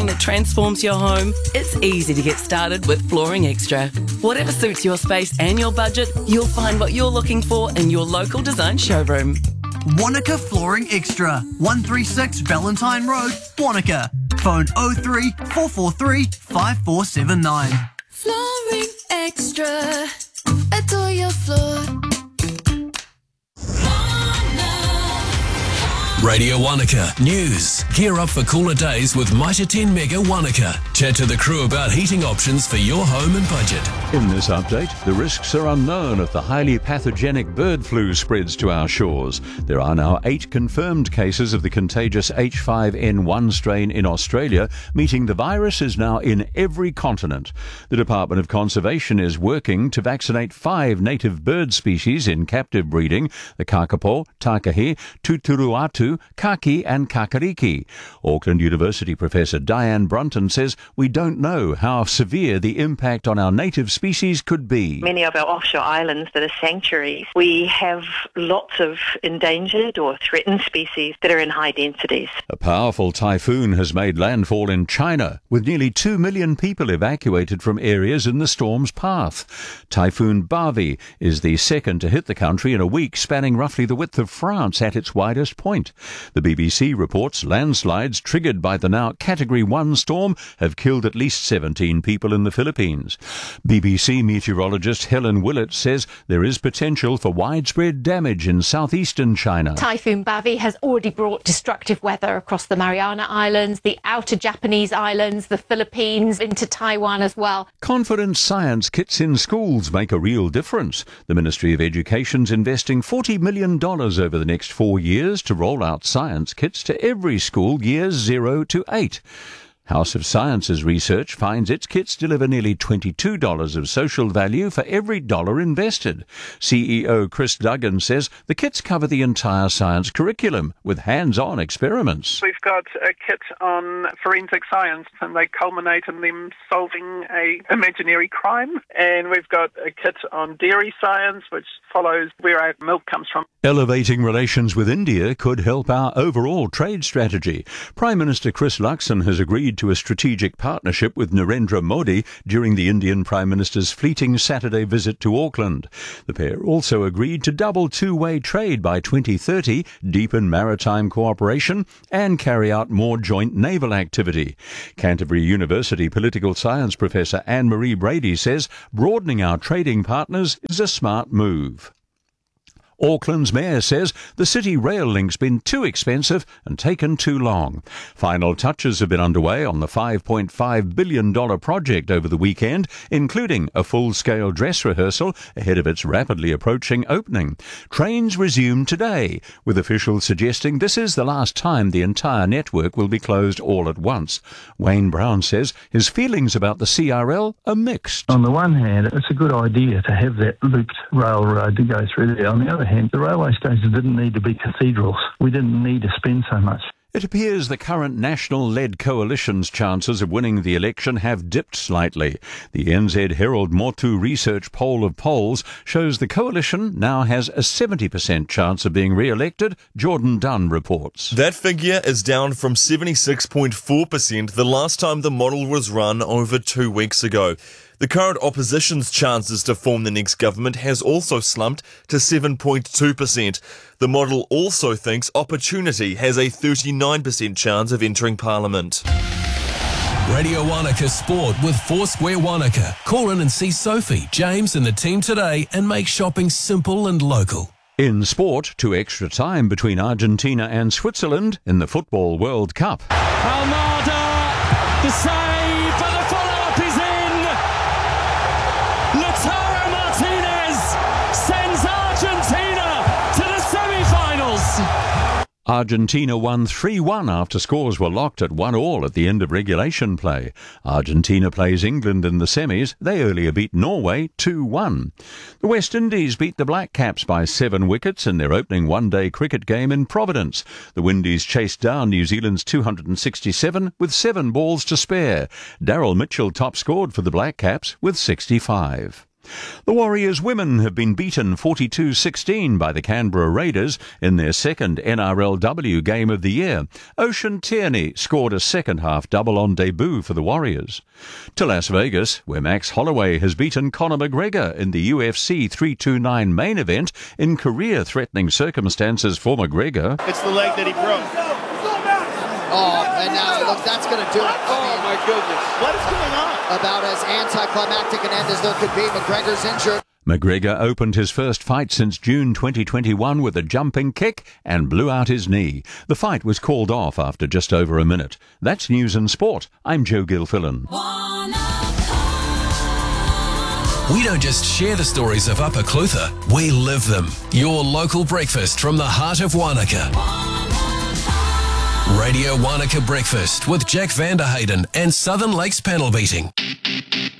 flooring that transforms your home? It's easy to get started with Flooring Extra. Whatever suits your space and your budget, you'll find what you're looking for in your local design showroom. Wanaka Flooring Extra, 136 Valentine Road, Wanaka. Phone 03 443 5479. Flooring Extra. Adore your floor. Radio Wanaka News. Gear up for cooler days with Mitre 10 Mega Wanaka. Chat to the crew about heating options for your home and budget. In this update, the risks are unknown if the highly pathogenic bird flu spreads to our shores. There are now 8 confirmed cases of the contagious H5N1 strain in Australia, meaning the virus is now in every continent. The Department of Conservation is working to vaccinate 5 native bird species in captive breeding: the kakapo, takahe, tuturuatu, kaki and kakariki. Auckland University Professor Diane Brunton says we don't know how severe the impact on our native species could be. Many of our offshore islands that are sanctuaries, we have lots of endangered or threatened species that are in high densities. A powerful typhoon has made landfall in China, with nearly 2 million people evacuated from areas in the storm's path. Typhoon Bavi is the second to hit the country in a week, spanning roughly the width of France at its widest point. The BBC reports landslides triggered by the now Category 1 storm have killed at least 17 people in the Philippines. BBC meteorologist Helen Willett says there is potential for widespread damage in southeastern China. Typhoon Bavi has already brought destructive weather across the Mariana Islands, the outer Japanese islands, the Philippines, into Taiwan as well. Confidence science kits in schools make a real difference. The Ministry of Education's investing $40 million over the next 4 years to roll out science kits to every school years 0 to 8. House of Science's research finds its kits deliver nearly $22 of social value for every dollar invested. CEO Chris Duggan says the kits cover the entire science curriculum with hands-on experiments. We've got a kit on forensic science, and they culminate in them solving a imaginary crime. And we've got a kit on dairy science, which follows where our milk comes from. Elevating relations with India could help our overall trade strategy. Prime Minister Chris Luxon has agreed to a strategic partnership with Narendra Modi during the Indian Prime Minister's fleeting Saturday visit to Auckland. The pair also agreed to double two-way trade by 2030, deepen maritime cooperation, and carry out more joint naval activity. Canterbury University political science professor Anne-Marie Brady says broadening our trading partners is a smart move. Auckland's mayor says the city rail link's been too expensive and taken too long. Final touches have been underway on the $5.5 billion project over the weekend, including a full-scale dress rehearsal ahead of its rapidly approaching opening. Trains resume today, with officials suggesting this is the last time the entire network will be closed all at once. Wayne Brown says his feelings about the CRL are mixed. On the one hand, it's a good idea to have that looped railroad to go through there. On the other hand, the railway stations didn't need to be cathedrals. We didn't need to spend so much. It appears the current national-led coalition's chances of winning the election have dipped slightly. The NZ Herald Motu research poll of polls shows the coalition now has a 70% chance of being re-elected, Jordan Dunn reports. That figure is down from 76.4% the last time the model was run over 2 weeks ago. The current opposition's chances to form the next government has also slumped to 7.2%. The model also thinks Opportunity has a 39% chance of entering Parliament. Radio Wanaka Sport with Foursquare Wanaka. Call in and see Sophie, James and the team today and make shopping simple and local. In sport, 2 extra time between Argentina and Switzerland in the Football World Cup. Almada, the save, but the follow-up is in. Lautaro Martinez sends Argentina to the semi-finals. Argentina won 3-1 after scores were locked at 1-1 at the end of regulation play. Argentina plays England in the semis. They earlier beat Norway 2-1. The West Indies beat the Black Caps by 7 wickets in their opening one-day cricket game in Providence. The Windies chased down New Zealand's 267 with 7 balls to spare. Daryl Mitchell top-scored for the Black Caps with 65. The Warriors women have been beaten 42-16 by the Canberra Raiders in their second NRLW game of the year. Ocean Tierney scored a second-half double on debut for the Warriors. To Las Vegas, where Max Holloway has beaten Conor McGregor in the UFC 329 main event in career-threatening circumstances for McGregor. It's the leg that he broke. Oh, and now, look, that's going to do it. My goodness. What is going on? About as anticlimactic an end as there could be. McGregor's injured. McGregor opened his first fight since June 2021 with a jumping kick and blew out his knee. The fight was called off after just over a minute. That's News and Sport. I'm Joe Gilfillan. We don't just share the stories of Upper Clutha, we live them. Your local breakfast from the heart of Wanaka. Radio Wanaka Breakfast with Jack Vanderhayden and Southern Lakes Panel Beating.